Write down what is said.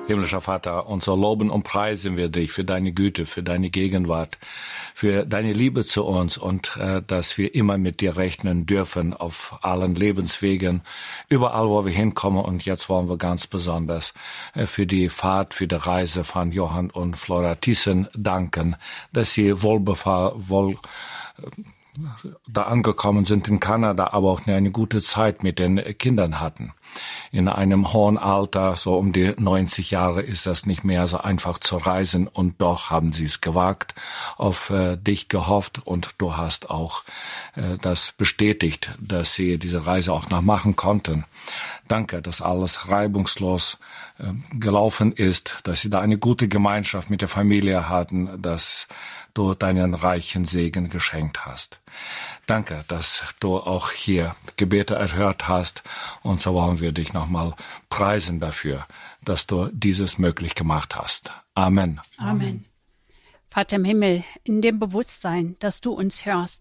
Himmlischer Vater, und so loben und preisen wir dich für deine Güte, für deine Gegenwart, für deine Liebe zu uns und dass wir immer mit dir rechnen dürfen auf allen Lebenswegen, überall, wo wir hinkommen. Und jetzt wollen wir ganz besonders für die Fahrt, für die Reise von Johann und Flora Thiessen danken, dass sie da angekommen sind in Kanada, aber auch eine gute Zeit mit den Kindern hatten. In einem hohen Alter, so um die 90 Jahre, ist das nicht mehr so einfach zu reisen, und doch haben sie es gewagt, auf dich gehofft, und du hast auch das bestätigt, dass sie diese Reise auch noch machen konnten. Danke, dass alles reibungslos gelaufen ist, dass sie da eine gute Gemeinschaft mit der Familie hatten, dass du deinen reichen Segen geschenkt hast. Danke, dass du auch hier Gebete erhört hast, und so wollen wir dich nochmal preisen dafür, dass du dieses möglich gemacht hast. Amen. Amen. Vater im Himmel, in dem Bewusstsein, dass du uns hörst,